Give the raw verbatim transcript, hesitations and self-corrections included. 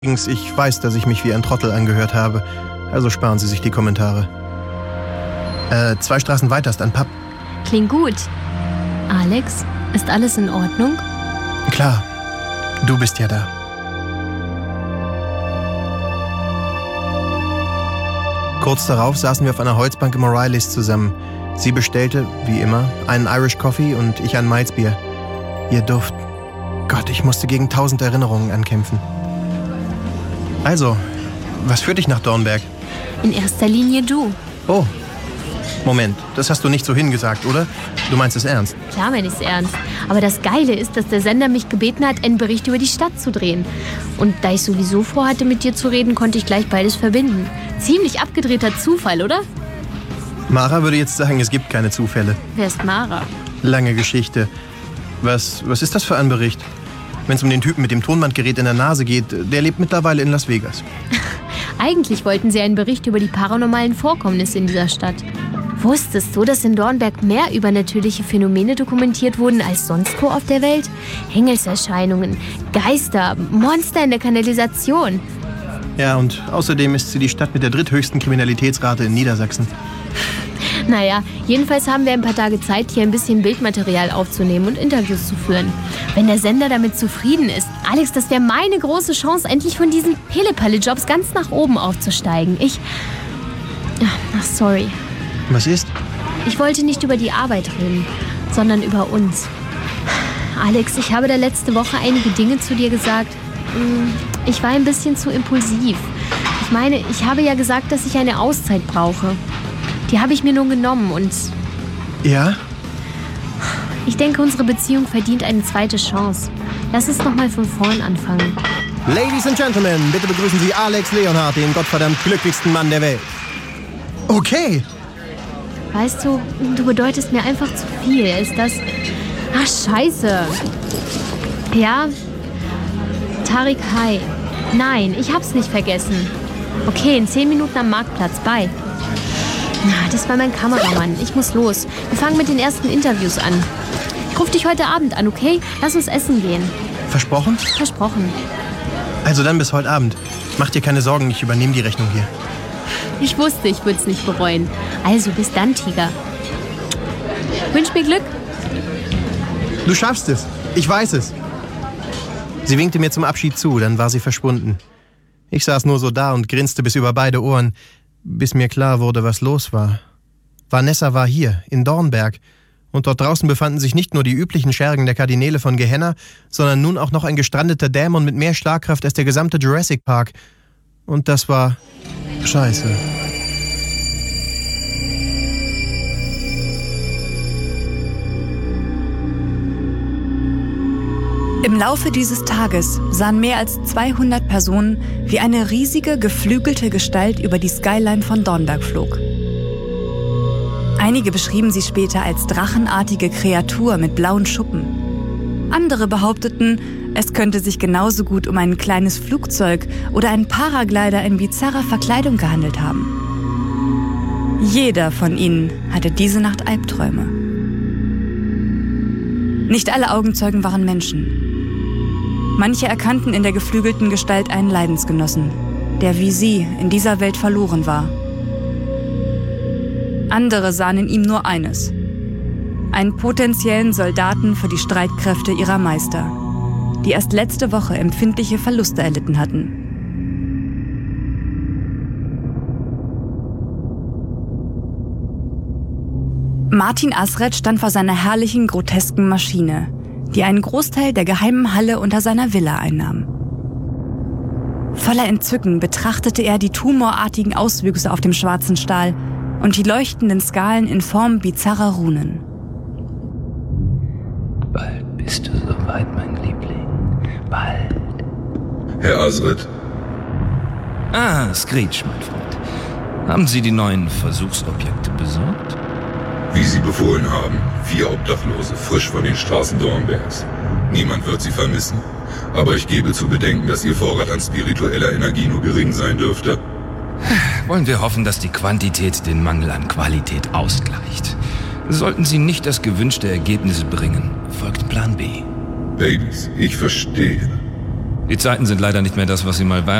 Ich weiß, dass ich mich wie ein Trottel angehört habe, also sparen Sie sich die Kommentare. Äh, zwei Straßen weiter ist ein Pub. Klingt gut. Alex, ist alles in Ordnung? Klar, du bist ja da. Kurz darauf saßen wir auf einer Holzbank im O'Reillys zusammen. Sie bestellte, wie immer, einen Irish Coffee und ich ein Malzbier. Ihr Duft. Gott, ich musste gegen tausend Erinnerungen ankämpfen. Also, was führt dich nach Dornberg? In erster Linie du. Oh, Moment, das hast du nicht so hingesagt, oder? Du meinst es ernst? Klar meine ich's ernst. Aber das Geile ist, dass der Sender mich gebeten hat, einen Bericht über die Stadt zu drehen. Und da ich sowieso vorhatte, mit dir zu reden, konnte ich gleich beides verbinden. Ziemlich abgedrehter Zufall, oder? Mara würde jetzt sagen, es gibt keine Zufälle. Wer ist Mara? Lange Geschichte. Was, was ist das für ein Bericht? Wenn es um den Typen mit dem Tonbandgerät in der Nase geht, der lebt mittlerweile in Las Vegas. Eigentlich wollten sie einen Bericht über die paranormalen Vorkommnisse in dieser Stadt. Wusstest du, dass in Dornberg mehr übernatürliche Phänomene dokumentiert wurden als sonst wo auf der Welt? Engelserscheinungen, Geister, Monster in der Kanalisation. Ja, und außerdem ist sie die Stadt mit der dritthöchsten Kriminalitätsrate in Niedersachsen. Naja, jedenfalls haben wir ein paar Tage Zeit, hier ein bisschen Bildmaterial aufzunehmen und Interviews zu führen. Wenn der Sender damit zufrieden ist, Alex, das wäre meine große Chance, endlich von diesen Pille-Palle-Jobs ganz nach oben aufzusteigen. Ich... Ach, sorry. Was ist? Ich wollte nicht über die Arbeit reden, sondern über uns. Alex, ich habe da letzte Woche einige Dinge zu dir gesagt. Ich war ein bisschen zu impulsiv. Ich meine, ich habe ja gesagt, dass ich eine Auszeit brauche. Die habe ich mir nun genommen und... Ja? Ich denke, unsere Beziehung verdient eine zweite Chance. Lass uns noch mal von vorn anfangen. Ladies and Gentlemen, bitte begrüßen Sie Alex Leonhardt, den gottverdammt glücklichsten Mann der Welt. Okay. Weißt du, du bedeutest mir einfach zu viel. Ist das... Ach, scheiße. Ja? Tariq, hi. Nein, ich hab's nicht vergessen. Okay, in zehn Minuten am Marktplatz. Bye. Das war mein Kameramann. Ich muss los. Wir fangen mit den ersten Interviews an. Ich rufe dich heute Abend an, okay? Lass uns essen gehen. Versprochen? Versprochen. Also dann bis heute Abend. Mach dir keine Sorgen, ich übernehme die Rechnung hier. Ich wusste, ich würde es nicht bereuen. Also bis dann, Tiger. Wünsch mir Glück. Du schaffst es. Ich weiß es. Sie winkte mir zum Abschied zu, dann war sie verschwunden. Ich saß nur so da und grinste bis über beide Ohren, bis mir klar wurde, was los war. Vanessa war hier, in Dornberg, und dort draußen befanden sich nicht nur die üblichen Schergen der Kardinäle von Gehenna, sondern nun auch noch ein gestrandeter Dämon mit mehr Schlagkraft als der gesamte Jurassic Park. Und das war... scheiße. Im Laufe dieses Tages sahen mehr als zweihundert Personen, wie eine riesige, geflügelte Gestalt über die Skyline von Dornberg flog. Einige beschrieben sie später als drachenartige Kreatur mit blauen Schuppen. Andere behaupteten, es könnte sich genauso gut um ein kleines Flugzeug oder einen Paraglider in bizarrer Verkleidung gehandelt haben. Jeder von ihnen hatte diese Nacht Albträume. Nicht alle Augenzeugen waren Menschen. Manche erkannten in der geflügelten Gestalt einen Leidensgenossen, der wie sie in dieser Welt verloren war. Andere sahen in ihm nur eines: einen potenziellen Soldaten für die Streitkräfte ihrer Meister, die erst letzte Woche empfindliche Verluste erlitten hatten. Martin Asret stand vor seiner herrlichen, grotesken Maschine, die einen Großteil der geheimen Halle unter seiner Villa einnahm. Voller Entzücken betrachtete er die tumorartigen Auswüchse auf dem schwarzen Stahl und die leuchtenden Skalen in Form bizarrer Runen. Bald bist du soweit, mein Liebling. Bald. Herr Asret. Ah, Screech, mein Freund. Haben Sie die neuen Versuchsobjekte besorgt? Wie Sie befohlen haben, vier Obdachlose, frisch von den Straßen Dornbergs. Niemand wird sie vermissen. Aber ich gebe zu bedenken, dass Ihr Vorrat an spiritueller Energie nur gering sein dürfte. Wollen wir hoffen, dass die Quantität den Mangel an Qualität ausgleicht. Sollten Sie nicht das gewünschte Ergebnis bringen, folgt Plan B. Babys, ich verstehe. Die Zeiten sind leider nicht mehr das, was sie mal waren.